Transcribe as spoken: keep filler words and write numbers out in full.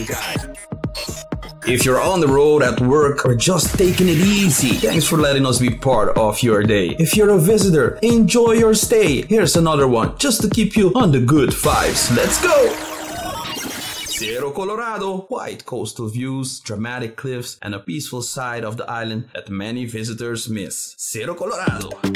guide. If you're on the road, at work, or just taking it easy, thanks for letting us be part of your day. If you're a visitor, enjoy your stay. Here's another one, just to keep you on the good vibes. Let's go! Cerro Colorado, white coastal views, dramatic cliffs, and a peaceful side of the island that many visitors miss. Cerro Colorado.